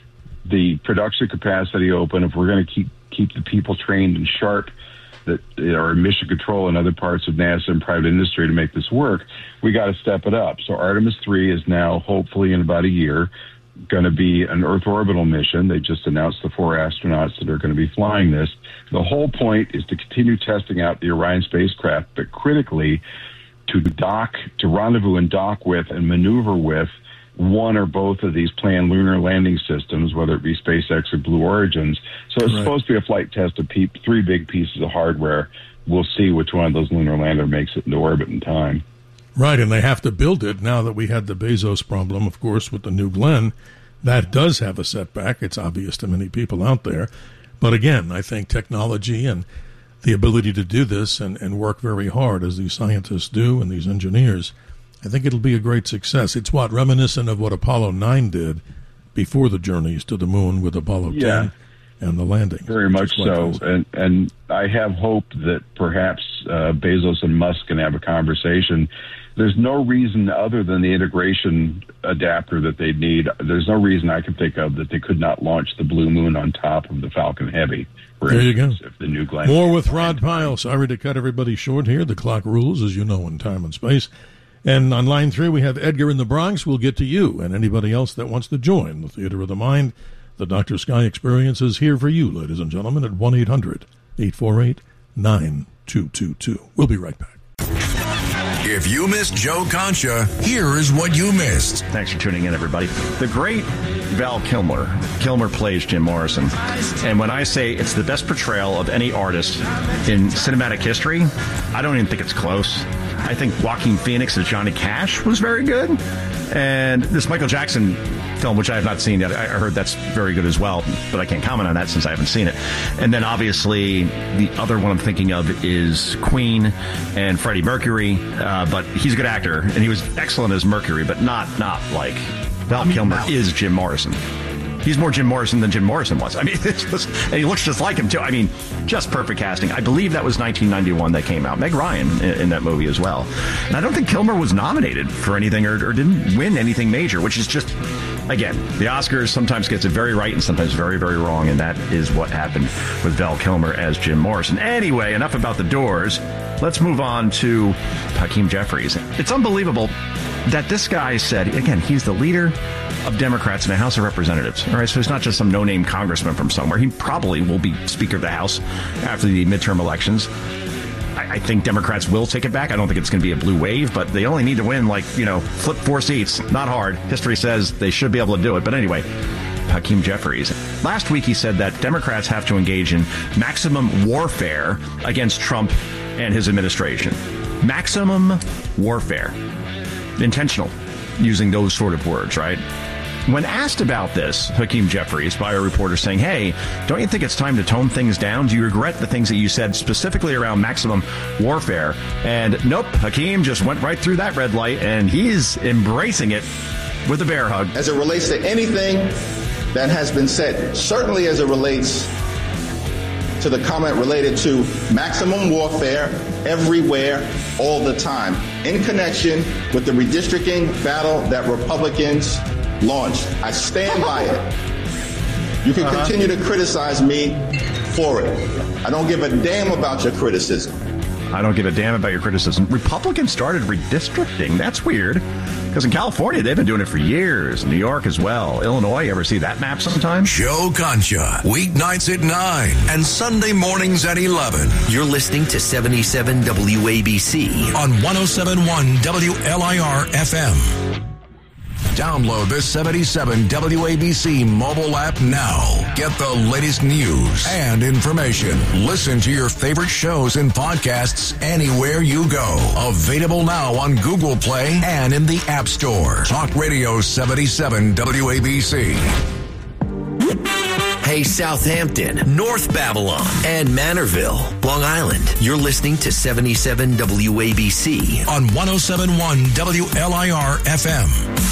the production capacity open, if we're going to keep keep the people trained and sharp that are in mission control and other parts of NASA and private industry to make this work, we got to step it up. So Artemis three is now, hopefully in about a year, going to be an Earth orbital mission. They just announced the four astronauts that are going to be flying this. The whole point is to continue testing out the Orion spacecraft, but critically to dock, to rendezvous and dock with and maneuver with one or both of these planned lunar landing systems, whether it be SpaceX or Blue Origins. So it's right. supposed to be a flight test of pe- three big pieces of hardware. We'll see which one of those lunar lander makes it into orbit in time. Right, and they have to build it now that we had the Bezos problem, of course, with the New Glenn. That does have a setback. It's obvious to many people out there. But again, I think technology and the ability to do this and, and work very hard, as these scientists do and these engineers, I think it'll be a great success. It's what, reminiscent of what Apollo nine did before the journeys to the moon with Apollo yeah, ten and the landing. Very much so. And, and I have hope that perhaps uh, Bezos and Musk can have a conversation. There's no reason other than the integration adapter that they need. There's no reason I can think of that they could not launch the Blue Moon on top of the Falcon Heavy. There instance, you go. If the New Glenn More with Rod Pyle. Sorry to cut everybody short here. The clock rules, as you know, in time and space. And on line three, we have Edgar in the Bronx. We'll get to you and anybody else that wants to join the Theater of the Mind. The Doctor Sky experience is here for you, ladies and gentlemen, at one eight hundred eight four eight nine two two two. We'll be right back. If you missed Joe Concha, here is what you missed. Thanks for tuning in, everybody. The great Val Kilmer. Kilmer plays Jim Morrison. And when I say it's the best portrayal of any artist in cinematic history, I don't even think it's close. I think Joaquin Phoenix as Johnny Cash was very good. And this Michael Jackson film, which I have not seen yet, I heard that's very good as well, but I can't comment on that since I haven't seen it. And then obviously the other one I'm thinking of is Queen and Freddie Mercury, uh, but he's a good actor, and he was excellent as Mercury, but not not like Val Kilmer is Jim Morrison. He's more Jim Morrison than Jim Morrison was. I mean, it's just, and he looks just like him, too. I mean, just perfect casting. I believe that was nineteen ninety-one that came out. Meg Ryan in, in that movie as well. And I don't think Kilmer was nominated for anything or, or didn't win anything major, which is just, again, the Oscars sometimes gets it very right and sometimes very, very wrong, and that is what happened with Val Kilmer as Jim Morrison. Anyway, enough about the Doors. Let's move on to Hakeem Jeffries. It's unbelievable that this guy said, again, he's the leader of Democrats in the House of Representatives. All right, so he's not just some no-name congressman from somewhere. He probably will be Speaker of the House after the midterm elections. I, I think Democrats will take it back. I don't think it's going to be a blue wave, but they only need to win, like, you know, flip four seats. Not hard. History says they should be able to do it. But anyway, Hakeem Jeffries. Last week he said that Democrats have to engage in maximum warfare against Trump and his administration. Maximum warfare. Intentional, using those sort of words, right? When asked about this, Hakeem Jeffries, by a reporter saying, hey, don't you think it's time to tone things down? Do you regret the things that you said specifically around maximum warfare? And nope, Hakeem just went right through that red light, and he's embracing it with a bear hug. As it relates to anything that has been said, certainly as it relates to the comment related to maximum warfare everywhere, all the time, in connection with the redistricting battle that Republicans launched. I stand by it. You can uh-huh. continue to criticize me for it. I don't give a damn about your criticism. I don't give a damn about your criticism. Republicans started redistricting. That's weird. Because in California, they've been doing it for years. New York as well. Illinois, you ever see that map sometime? Joe Concha, weeknights at nine and Sunday mornings at eleven. You're listening to seventy-seven W A B C on one oh seven point one W L I R F M. Download the seventy-seven W A B C mobile app now. Get the latest news and information. Listen to your favorite shows and podcasts anywhere you go. Available now on Google Play and in the App Store. Talk Radio seventy-seven W A B C. Hey, Southampton, North Babylon, and Manorville, Long Island. You're listening to seventy-seven W A B C on one oh seven point one W L I R F M.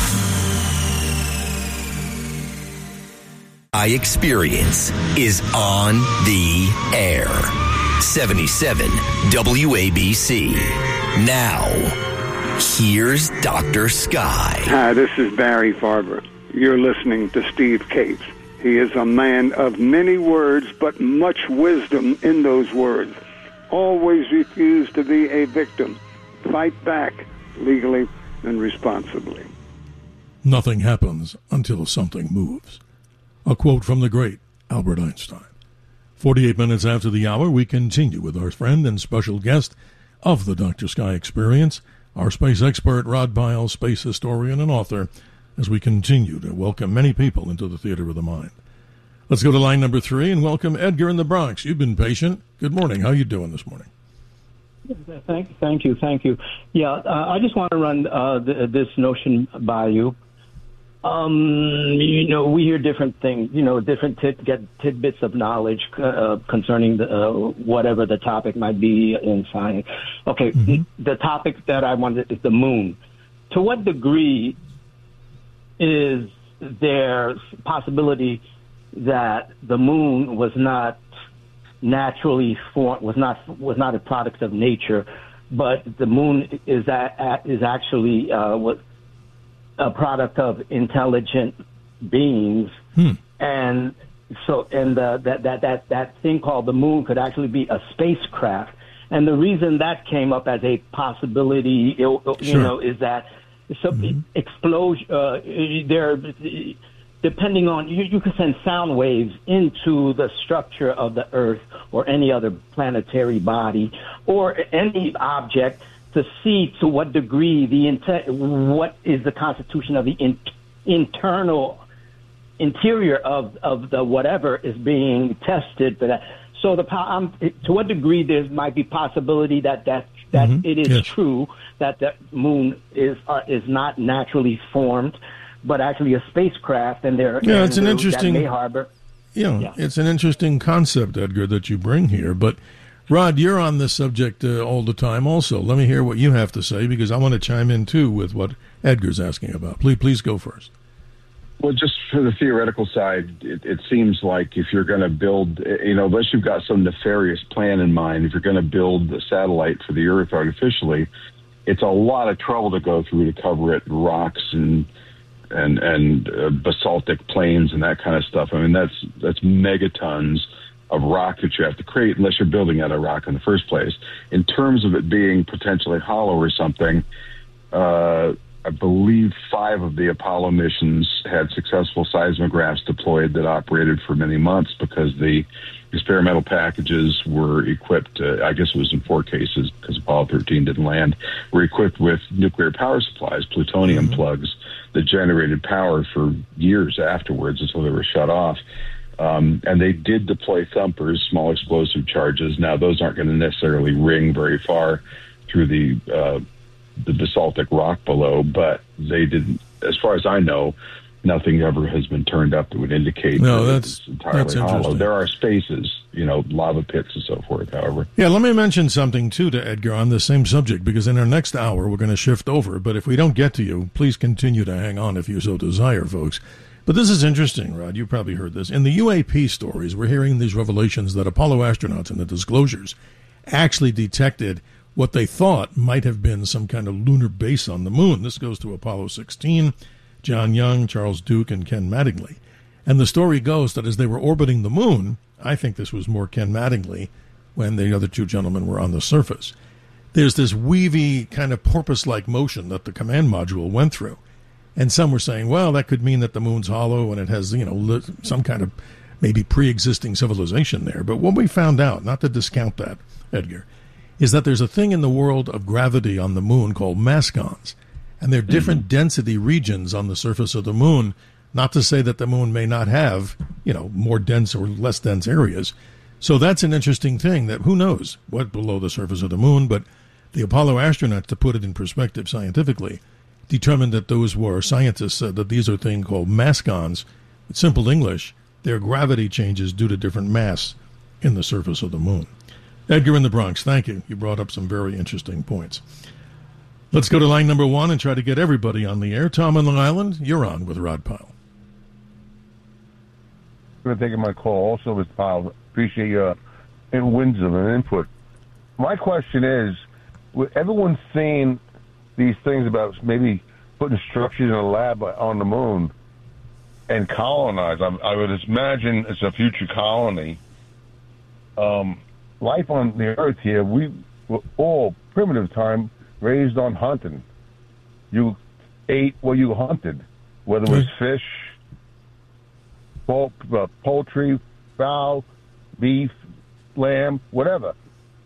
I Experience is on the air. seventy-seven W A B C. Now, here's Doctor Sky. Hi, this is Barry Farber. You're listening to Steve Capes. He is a man of many words, but much wisdom in those words. Always refuse to be a victim. Fight back legally and responsibly. Nothing happens until something moves. A quote from the great Albert Einstein. forty-eight minutes after the hour, we continue with our friend and special guest of the Doctor Sky Experience, our space expert, Rod Biles, space historian and author, as we continue to welcome many people into the theater of the mind. Let's go to line number three and welcome Edgar in the Bronx. You've been patient. Good morning. How are you doing this morning? Thank, thank you, thank you. Yeah, uh, I just want to run uh, th- this notion by you. Um, you know, we hear different things, you know, different tit- get tidbits of knowledge uh, concerning the, uh, whatever the topic might be in science. Okay, mm-hmm. The topic that I wanted is the moon. To what degree is there possibility that the moon was not naturally formed, was not was not a product of nature, but the moon is a, is actually uh, what. a product of intelligent beings, hmm. and so and the, that that that that thing called the moon could actually be a spacecraft. And the reason that came up as a possibility, you sure. know, is that so mm-hmm. explosion. Uh, there, depending on you, you can send sound waves into the structure of the Earth or any other planetary body or any object, to see to what degree the inter- what is the constitution of the in- internal interior of, of the whatever is being tested for that. So the um, to what degree there might be possibility that that, that mm-hmm. it is yes. true that the moon is uh, is not naturally formed, but actually a spacecraft, and there yeah, and it's an interesting that may harbor. You know, yeah, it's an interesting concept, Edgar, that you bring here, but. Rod, you're on this subject uh, all the time also. Let me hear what you have to say, because I want to chime in, too, with what Edgar's asking about. Please, please go first. Well, just for the theoretical side, it, it seems like if you're going to build, you know, unless you've got some nefarious plan in mind, if you're going to build a satellite for the Earth artificially, it's a lot of trouble to go through to cover it, rocks and and and uh, basaltic plains and that kind of stuff. I mean, that's that's megatons of rock that you have to create unless you're building out of rock in the first place. In terms of it being potentially hollow or something, uh, I believe five of the Apollo missions had successful seismographs deployed that operated for many months because the experimental packages were equipped, uh, I guess it was in four cases because Apollo thirteen didn't land, were equipped with nuclear power supplies, plutonium mm-hmm. plugs that generated power for years afterwards until they were shut off. Um, and they did deploy thumpers, small explosive charges. Now, those aren't going to necessarily ring very far through the uh, the basaltic rock below, but they didn't, as far as I know, nothing ever has been turned up that would indicate no, that that's, it's entirely that's hollow. interesting. There are spaces, you know, lava pits and so forth, however. Yeah, let me mention something, too, to Edgar on the same subject, because in our next hour, we're going to shift over. But if we don't get to you, please continue to hang on if you so desire, folks. But this is interesting, Rod. You probably heard this. In the U A P stories, we're hearing these revelations that Apollo astronauts in the disclosures actually detected what they thought might have been some kind of lunar base on the moon. This goes to Apollo sixteen, John Young, Charles Duke, and Ken Mattingly. And the story goes that as they were orbiting the moon, I think this was more Ken Mattingly when the other two gentlemen were on the surface, there's this weavy kind of porpoise-like motion that the command module went through. And some were saying, well, that could mean that the moon's hollow and it has, you know, some kind of maybe pre-existing civilization there. But what we found out, not to discount that, Edgar, is that there's a thing in the world of gravity on the moon called mascons. And there are different mm-hmm. density regions on the surface of the moon, not to say that the moon may not have, you know, more dense or less dense areas. So that's an interesting thing that who knows what below the surface of the moon, but the Apollo astronauts, to put it in perspective scientifically, determined that those were, scientists said that these are things called mascons. In simple English, they're gravity changes due to different mass in the surface of the moon. Edgar in the Bronx, thank you. You brought up some very interesting points. Let's go to line number one and try to get everybody on the air. Tom on Long Island, you're on with Rod Pyle. For taking my call. Also, Mister Pyle, appreciate your wisdom and input. My question is, everyone's saying these things about maybe putting structures in a lab on the moon and colonize. I, I would imagine it's a future colony. Um, life on the Earth here, we were all primitive time raised on hunting. You ate what you hunted, whether it was fish, pol- uh, poultry, fowl, beef, lamb, whatever.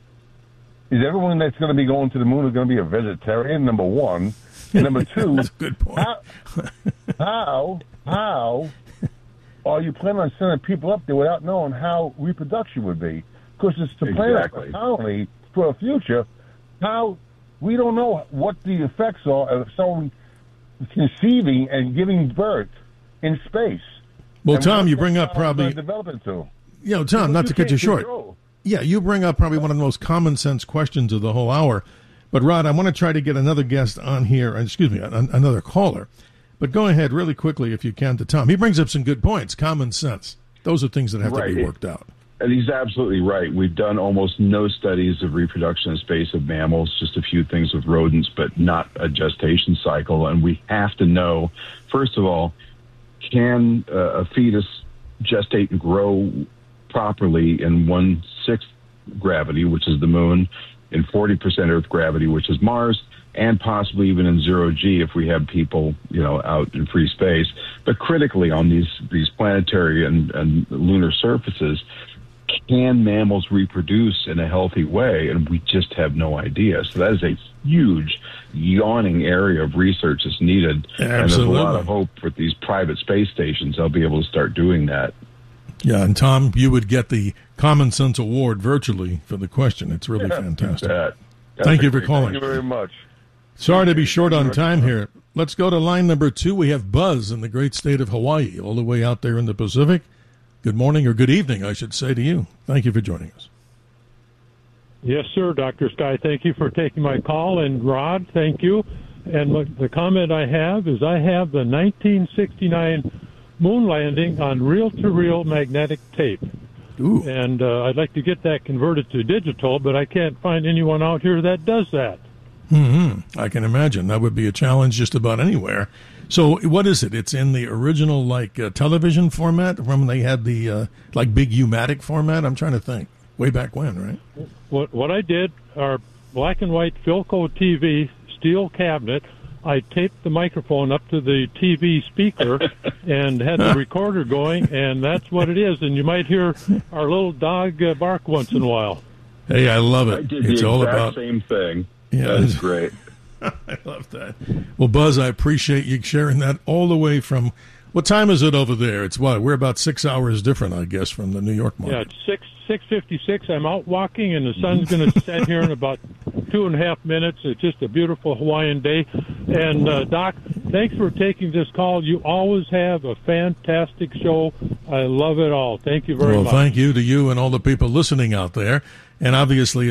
Is everyone that's going to be going to the moon going to be a vegetarian, number one? And number two, that's a good point. How, how, how are you planning on sending people up there without knowing how reproduction would be? Because it's to plan Exactly. a colony for a future. How we don't know what the effects are of someone conceiving and giving birth in space. Well, And Tom, what you bring that up probably, development to. you know, Tom, not to cut you short. Control. Yeah, you bring up probably one of the most common sense questions of the whole hour. But, Rod, I want to try to get another guest on here, excuse me, an, another caller. But go ahead really quickly, if you can, to Tom. He brings up some good points, common sense. Those are things that have Right. to be worked out. And he's absolutely right. We've done almost no studies of reproduction in space of mammals, just a few things with rodents, but not a gestation cycle. And we have to know, first of all, can uh, a fetus gestate and grow properly in one-sixth gravity, which is the moon, in forty percent Earth gravity, which is Mars, and possibly even in zero G if we have people, you know, out in free space. But critically on these, these planetary and, and lunar surfaces, can mammals reproduce in a healthy way? And we just have no idea. So that is a huge, yawning area of research that's needed. Absolutely. And there's a lot of hope with these private space stations. They'll be able to start doing that. Yeah, and Tom, you would get the Common Sense Award virtually for the question. It's really Yeah, fantastic. that. Thank you for calling. Thank you very much. Sorry to be short on time here. Let's go to line number two. We have Buzz in the great state of Hawaii, all the way out there in the Pacific. Good morning, or good evening, I should say, to you. Thank you for joining us. Yes, sir, Doctor Sky. Thank you for taking my call. And Rod, thank you. And look, the comment I have is I have the nineteen sixty-nine moon landing on reel-to-reel magnetic tape. Ooh. And uh, I'd like to get that converted to digital, but I can't find anyone out here that does that. Mm-hmm. I can imagine. That would be a challenge just about anywhere. So what is it? It's in the original, like, uh, television format from when they had the, uh, like, big U-matic format? I'm trying to think. Way back when, right? What, what I did, our black and white Philco T V steel cabinet, I taped the microphone up to the T V speaker and had the recorder going, and that's what it is. And you might hear our little dog uh, bark once in a while. Hey, I love it. I did It's the all exact about same thing. Yeah, That's great. I love that. Well, Buzz, I appreciate you sharing that all the way from, What time is it over there? It's what? We're about six hours different, I guess, from the New York market. Yeah, it's six six fifty six. I'm out walking, and the sun's going to set here in about two and a half minutes. It's just a beautiful Hawaiian day. And uh, Doc, thanks for taking this call. You always have a fantastic show. I love it all. Thank you very well, much. Well, thank you to you and all the people listening out there. And obviously,